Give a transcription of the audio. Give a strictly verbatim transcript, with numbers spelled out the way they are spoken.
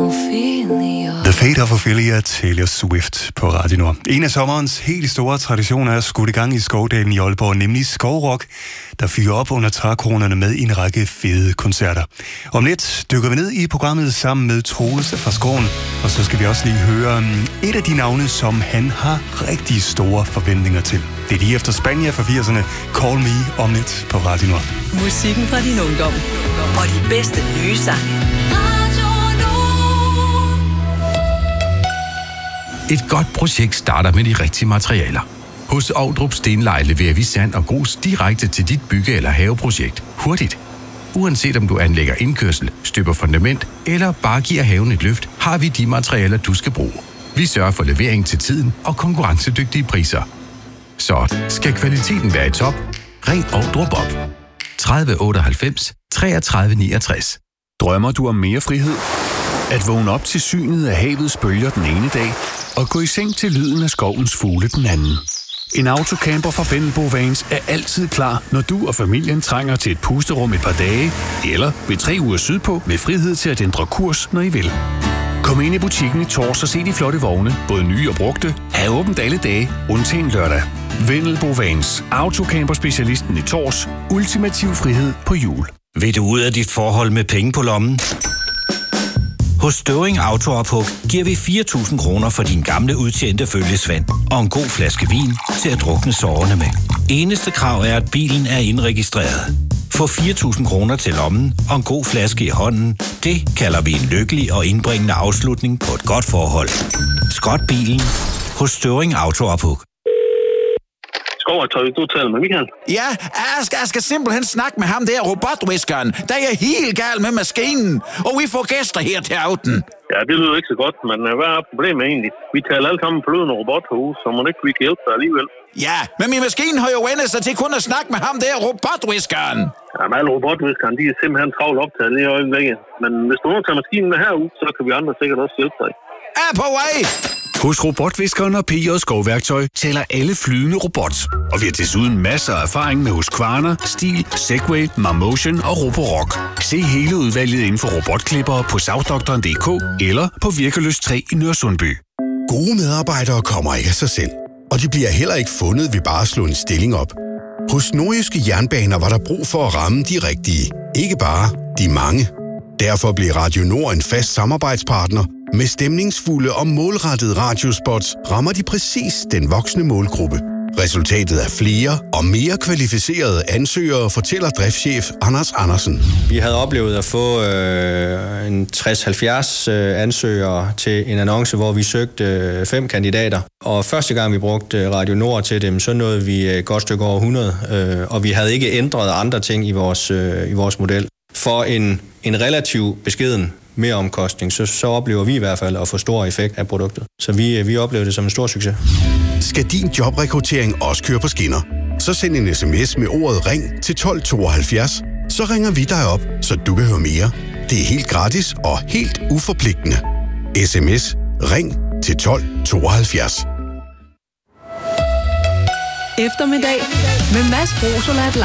Ophelia. The Fate of Ophelia, Taylor Swift på Radio Nord. En af sommerens helt store traditioner er skudt i gang i Skovdalen i Aalborg, nemlig Skovrock, der fyrer op under trækronerne med en række fede koncerter. Om lidt dykker vi ned i programmet sammen med Troels fra Skoven, og så skal vi også lige høre et af de navne, som han har rigtig store forventninger til. Det er lige efter Spania fra firserne, Call Me, om lidt på Radio Nord. Musikken fra din ungdom og de bedste nye sange. Et godt projekt starter med de rigtige materialer. Hos Ovdrup Stenleje leverer vi sand og grus direkte til dit bygge- eller haveprojekt. Hurtigt. Uanset om du anlægger indkørsel, støber fundament eller bare giver haven et løft, har vi de materialer, du skal bruge. Vi sørger for levering til tiden og konkurrencedygtige priser. Så skal kvaliteten være i top, ring Ovdrup op. tredive otteoghalvfems treogtredive niogtres. Drømmer du om mere frihed? At vågne op til synet af havets bølger den ene dag, og gå i seng til lyden af skovens fugle den anden. En autocamper fra Vendelbo Vans er altid klar, når du og familien trænger til et pusterum et par dage, eller ved tre uger sydpå med frihed til at ændre kurs, når I vil. Kom ind i butikken i Tors og se de flotte vogne, både nye og brugte. Ha' åbent alle dage, undtagen lørdag. Vendelbo Vans, autocamper-specialisten i Tors. Ultimativ frihed på hjul. Vil du ud af dit forhold med penge på lommen? Hos Støvring Autoophug giver vi fire tusind kroner for din gamle udtjente følgesvend og en god flaske vin til at drukne sårene med. Eneste krav er, at bilen er indregistreret. Få fire tusind kroner til lommen og en god flaske i hånden. Det kalder vi en lykkelig og indbringende afslutning på et godt forhold. Skrot bilen hos Støvring Autoophug. Skovertøj, du taler med Michael. Ja, jeg skal, jeg skal simpelthen snakke med ham der, robotviskeren. Der er helt gal med maskinen, og vi får gæster her til aften. Ja, det lyder ikke så godt, men hvad er problemet egentlig? Vi taler alle sammen forlydende robothus, så må ikke vi kan hjælpe dig alligevel. Ja, men min maskine har jo vendt sig til kun at snakke med ham der, robotviskeren. Ja, men alle robotviskeren, de er simpelthen travlt optaget lige i øjeblikket. Men hvis du nu tager maskinen med herud, så kan vi andre sikkert også hjælpe dig. Er på vej! Hos Robotviskeren og P J Skovværktøj tæller alle flydende robot. Og vi har desuden masser af erfaring med Husqvarna, Stihl, Segway, Marmotion og Roborock. Se hele udvalget inden for robotklippere på savsdoktoren punktum d k eller på Virkeløs tre i Nørresundby. Gode medarbejdere kommer ikke af sig selv, og de bliver heller ikke fundet ved bare at slå en stilling op. Hos Nordjyske Jernbaner var der brug for at ramme de rigtige, ikke bare de mange. Derfor blev Radio Nord en fast samarbejdspartner. Med stemningsfulde og målrettede radiospots rammer de præcis den voksne målgruppe. Resultatet er flere og mere kvalificerede ansøgere, fortæller driftschef Anders Andersen. Vi havde oplevet at få øh, en tres til halvfjerds øh, ansøgere til en annonce, hvor vi søgte øh, fem kandidater. Og første gang vi brugte Radio Nord til dem, så nåede vi et godt stykke over hundrede, øh, og vi havde ikke ændret andre ting i vores, øh, i vores model. For en, en relativ beskeden mere omkostning, så, så oplever vi i hvert fald at få stor effekt af produktet. Så vi, vi oplever det som en stor succes. Skal din jobrekruttering også køre på skinner? Så send en sms med ordet ring til tolv tooghalvfjerds. Så ringer vi dig op, så du kan høre mere. Det er helt gratis og helt uforpligtende. Sms ring til tolv tooghalvfjerds. Eftermiddag med Mads Brosolat